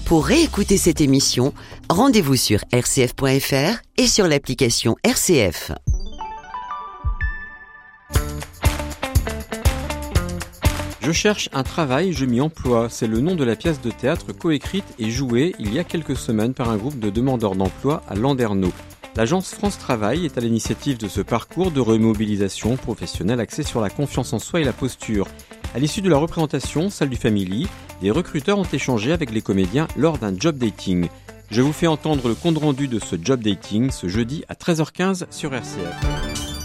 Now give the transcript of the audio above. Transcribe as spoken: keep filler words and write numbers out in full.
Pour réécouter cette émission, rendez-vous sur r c f point f r et sur l'application R C F. Je cherche un travail, je m'y emploie. C'est le nom de la pièce de théâtre coécrite et jouée il y a quelques semaines par un groupe de demandeurs d'emploi à Landerneau. L'agence France Travail est à l'initiative de ce parcours de remobilisation professionnelle axé sur la confiance en soi et la posture. À l'issue de la représentation, salle du Family, les recruteurs ont échangé avec les comédiens lors d'un job dating. Je vous fais entendre le compte rendu de ce job dating ce jeudi à treize heures quinze sur R C F.